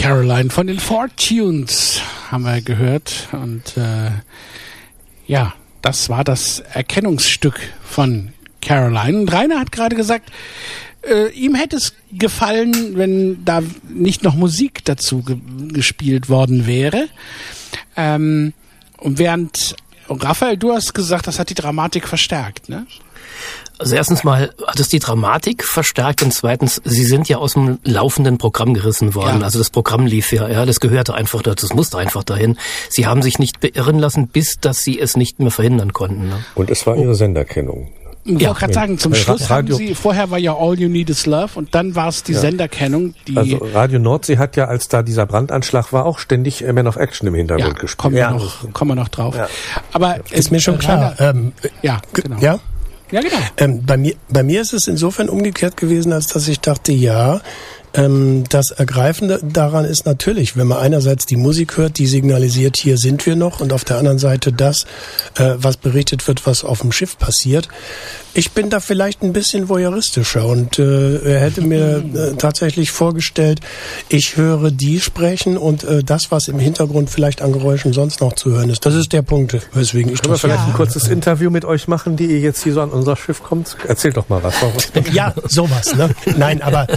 Caroline von den Fortunes haben wir gehört. Und ja, das war das Erkennungsstück von Caroline. Und Rainer hat gerade gesagt, ihm hätte es gefallen, wenn da nicht noch Musik dazu gespielt worden wäre. Und während Raphael, du hast gesagt, das hat die Dramatik verstärkt, ne? Also erstens mal hat es die Dramatik verstärkt und zweitens, sie sind ja aus dem laufenden Programm gerissen worden. Ja. Also das Programm lief ja, das gehörte einfach dazu, das musste einfach dahin. Sie haben sich nicht beirren lassen, bis dass sie es nicht mehr verhindern konnten. Ne? Und es war ihre Senderkennung. Ich wollte gerade sagen, zum Schluss haben sie, vorher war ja All You Need Is Love und dann war es die Senderkennung. Die also Radio Nordsee hat ja, als da dieser Brandanschlag war, auch ständig Man of Action im Hintergrund gespielt. Kommen wir noch drauf. Ja. Aber ist mir schon klar. Ja, genau. Ja? Ja, genau. Bei mir ist es insofern umgekehrt gewesen, als dass ich dachte, das Ergreifende daran ist natürlich, wenn man einerseits die Musik hört, die signalisiert, hier sind wir noch, und auf der anderen Seite das, was berichtet wird, was auf dem Schiff passiert. Ich bin da vielleicht ein bisschen voyeuristischer und hätte mir tatsächlich vorgestellt, ich höre die sprechen und das, was im Hintergrund vielleicht an Geräuschen sonst noch zu hören ist. Das ist der Punkt, weswegen ich das... Können wir vielleicht ein kurzes Interview mit euch machen, die ihr jetzt hier so an unser Schiff kommt? Erzählt doch mal was. Ja, sowas, ne? Nein, aber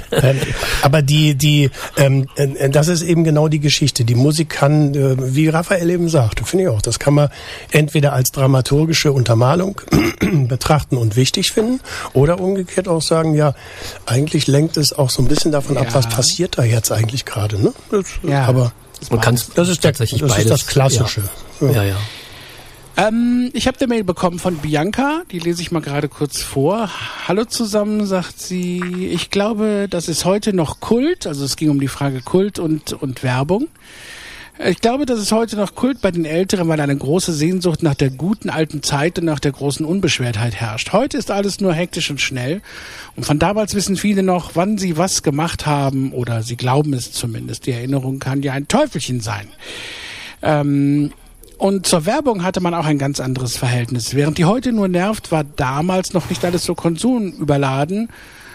das ist eben genau die Geschichte. Die Musik kann, wie Raphael eben sagte, finde ich auch, das kann man entweder als dramaturgische Untermalung betrachten und wichtig finden oder umgekehrt auch sagen, ja, eigentlich lenkt es auch so ein bisschen davon ab, was passiert da jetzt eigentlich gerade, ne? Aber das ist das Klassische. Ja. Ich habe eine Mail bekommen von Bianca, die lese ich mal gerade kurz vor. Hallo zusammen, sagt sie, ich glaube, das ist heute noch Kult, also es ging um die Frage Kult und Werbung. Ich glaube, das ist heute noch Kult bei den Älteren, weil eine große Sehnsucht nach der guten alten Zeit und nach der großen Unbeschwertheit herrscht. Heute ist alles nur hektisch und schnell. Und von damals wissen viele noch, wann sie was gemacht haben, oder sie glauben es zumindest. Die Erinnerung kann ja ein Teufelchen sein. Und zur Werbung hatte man auch ein ganz anderes Verhältnis. Während die heute nur nervt, war damals noch nicht alles so konsumüberladen.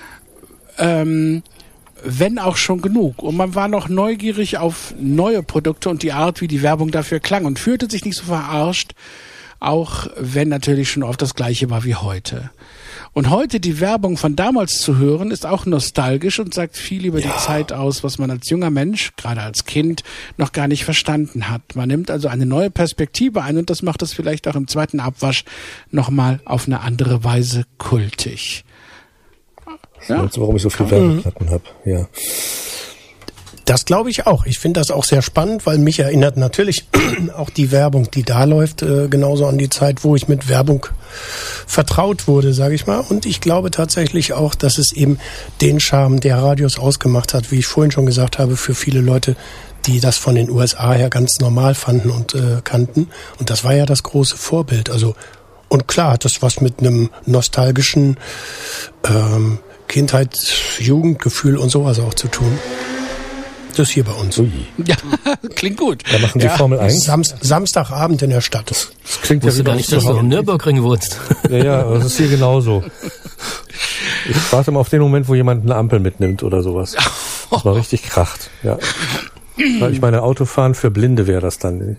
Wenn auch schon genug. Und man war noch neugierig auf neue Produkte und die Art, wie die Werbung dafür klang, und fühlte sich nicht so verarscht, auch wenn natürlich schon oft das Gleiche war wie heute. Und heute die Werbung von damals zu hören, ist auch nostalgisch und sagt viel über die Zeit aus, was man als junger Mensch, gerade als Kind, noch gar nicht verstanden hat. Man nimmt also eine neue Perspektive ein und das macht es vielleicht auch im zweiten Abwasch nochmal auf eine andere Weise kultig. Ja? Das ist, warum ich so viele Werbeplatten habe. Ja. Das glaube ich auch. Ich finde das auch sehr spannend, weil mich erinnert natürlich auch die Werbung, die da läuft, genauso an die Zeit, wo ich mit Werbung vertraut wurde, sage ich mal. Und ich glaube tatsächlich auch, dass es eben den Charme der Radios ausgemacht hat, wie ich vorhin schon gesagt habe, für viele Leute, die das von den USA her ganz normal fanden und kannten. Und das war ja das große Vorbild. Also, und klar hat das was mit einem nostalgischen Kindheits-, Jugendgefühl und sowas auch zu tun. Das hier bei uns. Ui. Ja, klingt gut. Da machen Sie Formel 1. Samstagabend in der Stadt. Das klingt ja gar nicht, dass du am Nürburgring wohnst. Ja, das ist hier genauso. Ich warte mal auf den Moment, wo jemand eine Ampel mitnimmt oder sowas. Das mal richtig kracht. Ja. Ich meine, Autofahren für Blinde wäre das dann.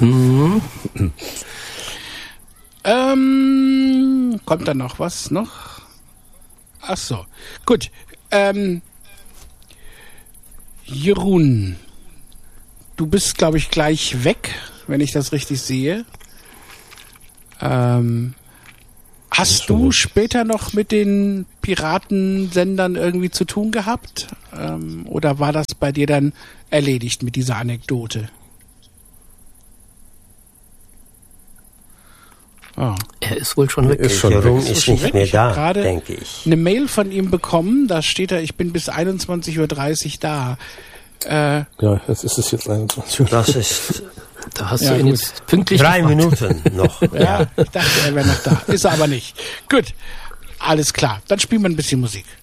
Kommt da noch was? Ach so. Gut. Jeroen, du bist, glaube ich, gleich weg, wenn ich das richtig sehe. Hast du später noch mit den Piratensendern irgendwie zu tun gehabt? Oder war das bei dir dann erledigt mit dieser Anekdote? Oh. Er ist wohl schon weg. Jeroen ist nicht mehr da, denke ich. Eine Mail von ihm bekommen, da steht ich bin bis 21.30 Uhr da. Ja, jetzt ist es jetzt 21 Uhr. Das ist... Da hast du ihn jetzt pünktlich 3 Minuten noch. Ja, ich dachte, er wäre noch da. Ist er aber nicht. Gut, alles klar. Dann spielen wir ein bisschen Musik.